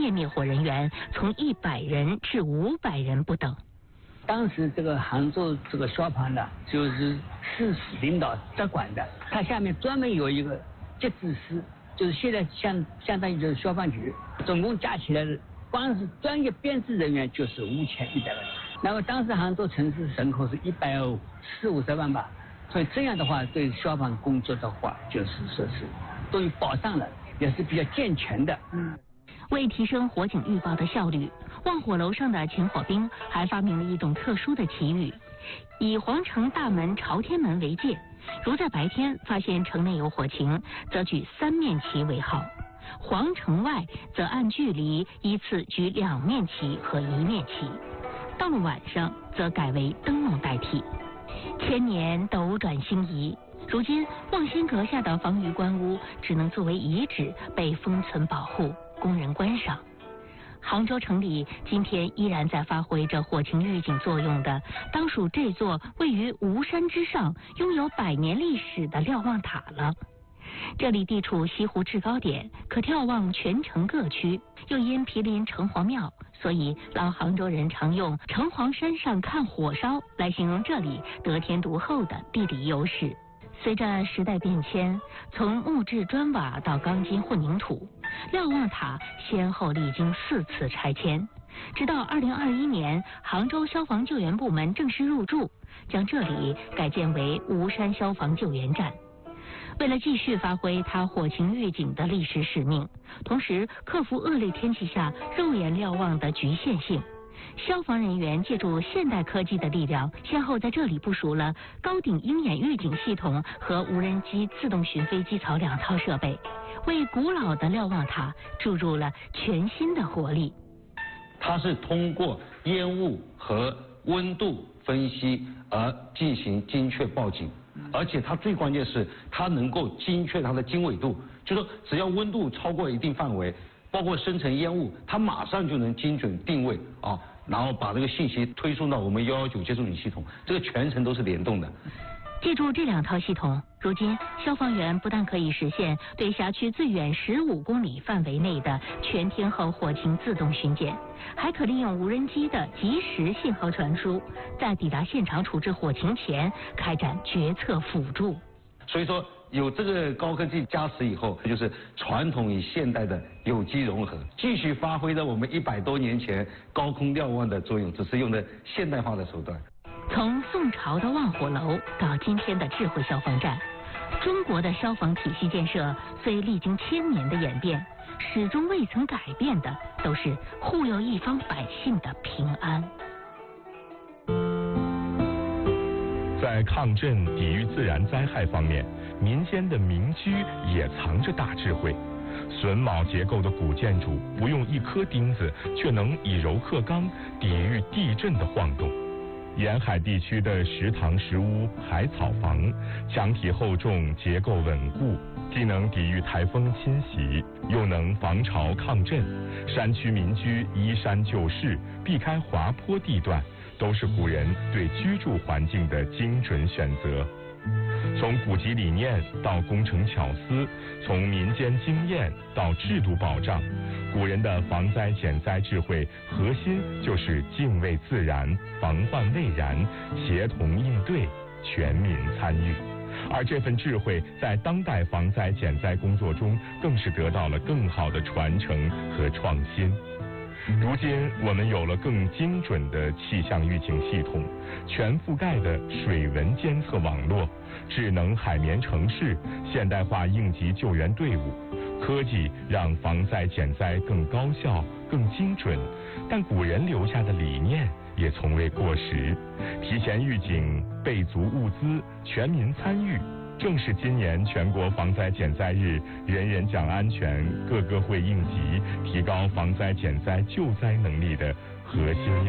业灭火人员从100人至500人不等。 当时这个杭州这个消防呢，就是市领导在管的，它下面专门有一个节制司，就是现在相当于就是消防局，总共加起来的光是专业编制人员就是5100个人。那么当时杭州城市人口是140-150万吧，所以这样的话对消防工作的话，就是说是都有保障了，也是比较健全的。 为提升火警预报的效率，望火楼上的勤火兵还发明了一种特殊的旗语，以皇城大门朝天门为界，如在白天发现城内有火情，则举3面旗为号；皇城外则按距离依次举2面旗和1面旗。到了晚上，则改为灯笼代替。千年斗转星移，如今望仙阁下的防御官屋只能作为遗址被封存保护，供人观赏。杭州城里今天依然在发挥着火情预警作用的，当属这座位于吴山之上、拥有100年历史的瞭望塔了。这里地处西湖制高点，可眺望全城各区，又因毗邻城隍庙，所以老杭州人常用城隍山上看火烧来形容这里得天独厚的地理优势。随着时代变迁，从木质砖瓦到钢筋混凝土，瞭望塔先后历经4次拆迁，直到2021年，杭州消防救援部门正式入驻，将这里改建为吴山消防救援站。为了继续发挥它火情预警的历史使命，同时克服恶劣天气下肉眼瞭望的局限性，消防人员借助现代科技的力量，先后在这里部署了高顶鹰眼预警系统和无人机自动巡飞机槽2套设备，为古老的瞭望塔注入了全新的活力。 它是通过烟雾和温度分析而进行精确报警，而且它最关键是它能够精确它的经纬度，就是说只要温度超过一定范围，包括生成烟雾，它马上就能精准定位啊，然后把这个信息推送到我们119接收警系统，这个全程都是联动的。 借助这2套系统，如今消防员不但可以实现对辖区最远15公里范围内的全天候火情自动巡检，还可利用无人机的即时信号传输，在抵达现场处置火情前开展决策辅助。 所以说有这个高科技加持以后，就是传统与现代的有机融合，继续发挥了我们100多年前高空瞭望的作用，只是用的现代化的手段。 从宋朝的望火楼到今天的智慧消防站，中国的消防体系建设虽历经1000年的演变，始终未曾改变的都是护佑一方百姓的平安。 在抗震、抵御自然灾害方面，民间的民居也藏着大智慧。榫卯结构的古建筑不用1颗钉子，却能以柔克刚，抵御地震的晃动。沿海地区的石塘石屋、海草房，墙体厚重，结构稳固，既能抵御台风侵袭，又能防潮抗震。山区民居依山就势，避开滑坡地段，都是古人对居住环境的精准选择。从古籍理念到工程巧思，从民间经验到制度保障，古人的防灾减灾智慧核心就是敬畏自然、防患未然、协同应对、全民参与。而这份智慧在当代防灾减灾工作中更是得到了更好的传承和创新。如今我们有了更精准的气象预警系统，全覆盖的水文监测网络，智能海绵城市，现代化应急救援队伍，科技让防灾减灾更高效、更精准，但古人留下的理念也从未过时。提前预警、备足物资、全民参与，正是今年全国防灾减灾日人人讲安全、个个会应急，提高防灾减灾救灾能力的核心要